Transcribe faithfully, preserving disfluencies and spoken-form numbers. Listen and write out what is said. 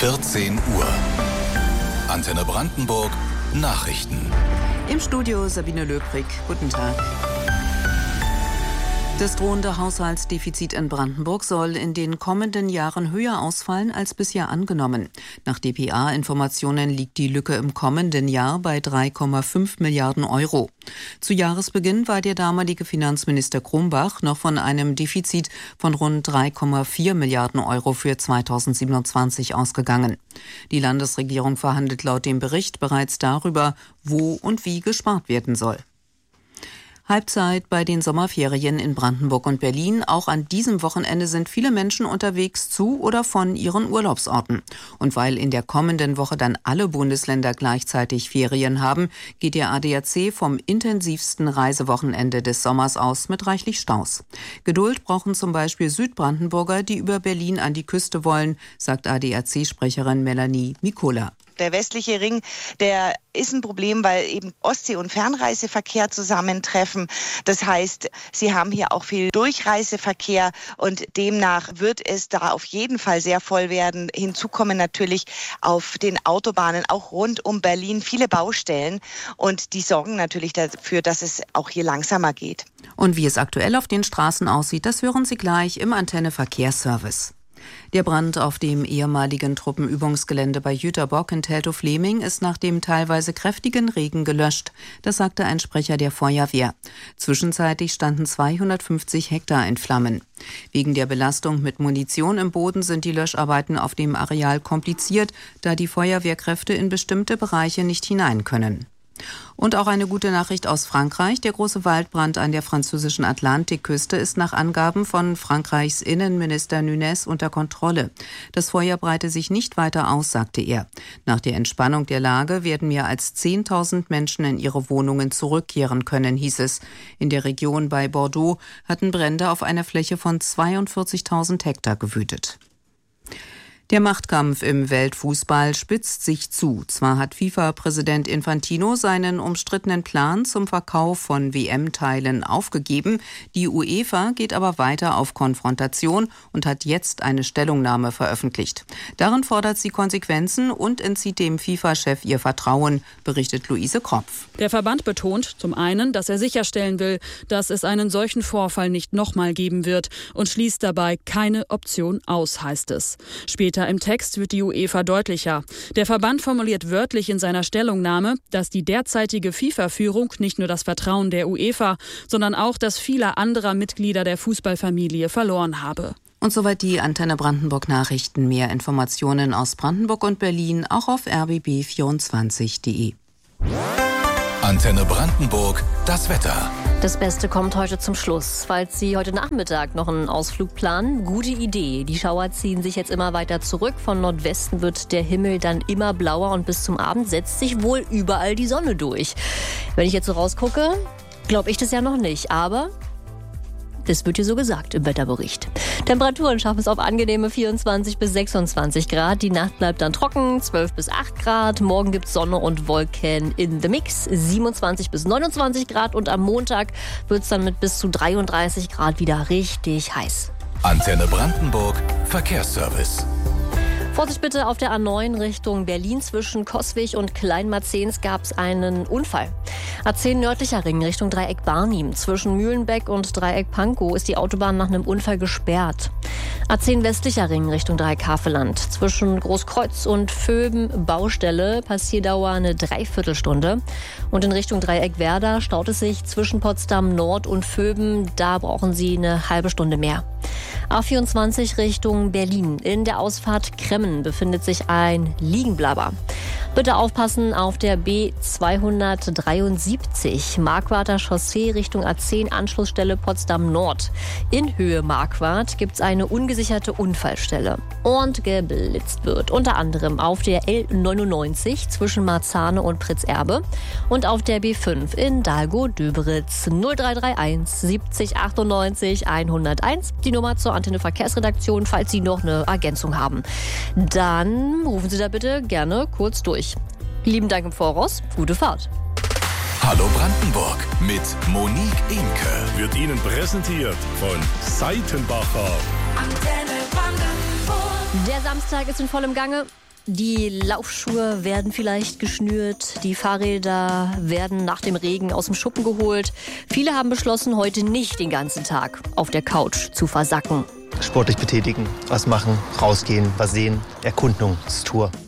vierzehn Uhr. Antenne Brandenburg Nachrichten. Im Studio Sabine Löbrig. Guten Tag. Das drohende Haushaltsdefizit in Brandenburg soll in den kommenden Jahren höher ausfallen als bisher angenommen. Nach D P A-Informationen liegt die Lücke im kommenden Jahr bei drei Komma fünf Milliarden Euro. Zu Jahresbeginn war der damalige Finanzminister Krumbach noch von einem Defizit von rund drei Komma vier Milliarden Euro für zweitausendsiebenundzwanzig ausgegangen. Die Landesregierung verhandelt laut dem Bericht bereits darüber, wo und wie gespart werden soll. Halbzeit bei den Sommerferien in Brandenburg und Berlin. Auch an diesem Wochenende sind viele Menschen unterwegs zu oder von ihren Urlaubsorten. Und weil in der kommenden Woche dann alle Bundesländer gleichzeitig Ferien haben, geht der A D A C vom intensivsten Reisewochenende des Sommers aus mit reichlich Staus. Geduld brauchen zum Beispiel Südbrandenburger, die über Berlin an die Küste wollen, sagt A D A C-Sprecherin Melanie Mikola. Der westliche Ring, der ist ein Problem, weil eben Ostsee- und Fernreiseverkehr zusammentreffen. Das heißt, sie haben hier auch viel Durchreiseverkehr und demnach wird es da auf jeden Fall sehr voll werden. Hinzu kommen natürlich auf den Autobahnen auch rund um Berlin viele Baustellen und die sorgen natürlich dafür, dass es auch hier langsamer geht. Und wie es aktuell auf den Straßen aussieht, das hören Sie gleich im Antenne Verkehrsservice. Der Brand auf dem ehemaligen Truppenübungsgelände bei Jüterbock in Teltow-Fleming ist nach dem teilweise kräftigen Regen gelöscht. Das sagte ein Sprecher der Feuerwehr. Zwischenzeitlich standen zweihundertfünfzig Hektar in Flammen. Wegen der Belastung mit Munition im Boden sind die Löscharbeiten auf dem Areal kompliziert, da die Feuerwehrkräfte in bestimmte Bereiche nicht hinein können. Und auch eine gute Nachricht aus Frankreich. Der große Waldbrand an der französischen Atlantikküste ist nach Angaben von Frankreichs Innenminister Nunez unter Kontrolle. Das Feuer breite sich nicht weiter aus, sagte er. Nach der Entspannung der Lage werden mehr als zehntausend Menschen in ihre Wohnungen zurückkehren können, hieß es. In der Region bei Bordeaux hatten Brände auf einer Fläche von zweiundvierzigtausend Hektar gewütet. Der Machtkampf im Weltfußball spitzt sich zu. Zwar hat FIFA-Präsident Infantino seinen umstrittenen Plan zum Verkauf von W M-Teilen aufgegeben. Die UEFA geht aber weiter auf Konfrontation und hat jetzt eine Stellungnahme veröffentlicht. Darin fordert sie Konsequenzen und entzieht dem FIFA-Chef ihr Vertrauen, berichtet Luise Kropf. Der Verband betont zum einen, dass er sicherstellen will, dass es einen solchen Vorfall nicht nochmal geben wird und schließt dabei keine Option aus, heißt es. Später im Text wird die UEFA deutlicher. Der Verband formuliert wörtlich in seiner Stellungnahme, dass die derzeitige FIFA-Führung nicht nur das Vertrauen der UEFA, sondern auch das vieler anderer Mitglieder der Fußballfamilie verloren habe. Und soweit die Antenne Brandenburg Nachrichten. Mehr Informationen aus Brandenburg und Berlin auch auf r b b vierundzwanzig punkt de. Antenne Brandenburg, das Wetter. Das Beste kommt heute zum Schluss. Falls Sie heute Nachmittag noch einen Ausflug planen, gute Idee. Die Schauer ziehen sich jetzt immer weiter zurück. Von Nordwesten wird der Himmel dann immer blauer und bis zum Abend setzt sich wohl überall die Sonne durch. Wenn ich jetzt so rausgucke, glaube ich das ja noch nicht. Aber das wird hier so gesagt im Wetterbericht. Temperaturen schaffen es auf angenehme vierundzwanzig bis sechsundzwanzig Grad. Die Nacht bleibt dann trocken, zwölf bis acht Grad. Morgen gibt es Sonne und Wolken in the Mix, siebenundzwanzig bis neunundzwanzig Grad. Und am Montag wird es dann mit bis zu dreiunddreißig Grad wieder richtig heiß. Antenne Brandenburg Verkehrsservice. Vorsicht bitte auf der A neun Richtung Berlin. Zwischen Coswig und Kleinmarzens gab es einen Unfall. A zehn nördlicher Ring Richtung Dreieck Barnim. Zwischen Mühlenbeck und Dreieck Pankow ist die Autobahn nach einem Unfall gesperrt. A zehn westlicher Ring Richtung Dreieck Havelland. Zwischen Großkreuz und Vöben Baustelle, Passierdauer eine Dreiviertelstunde. Und in Richtung Dreieck Werder staut es sich zwischen Potsdam Nord und Vöben. Da brauchen Sie eine halbe Stunde mehr. A vierundzwanzig Richtung Berlin. In der Ausfahrt Kremmen befindet sich ein Liegenblabber. Bitte aufpassen auf der B zweihundertdreiundsiebzig Marquarder Chaussee Richtung A zehn Anschlussstelle Potsdam Nord. In Höhe Marquardt gibt es eine ungesicherte Unfallstelle. Und geblitzt wird unter anderem auf der L neunundneunzig zwischen Marzahne und Pritzerbe und auf der B fünf in Dahlgow-Döberitz. null drei drei eins siebzig achtundneunzig hunderteins die Nummer zur Antenne Verkehrsredaktion, falls Sie noch eine Ergänzung haben. Dann rufen Sie da bitte gerne kurz durch. Lieben Dank im Voraus, gute Fahrt. Hallo Brandenburg mit Monique Imke. Wird Ihnen präsentiert von Seitenbacher. Der Samstag ist in vollem Gange. Die Laufschuhe werden vielleicht geschnürt, die Fahrräder werden nach dem Regen aus dem Schuppen geholt. Viele haben beschlossen, heute nicht den ganzen Tag auf der Couch zu versacken. Sportlich betätigen, was machen, rausgehen, was sehen, Erkundungstour.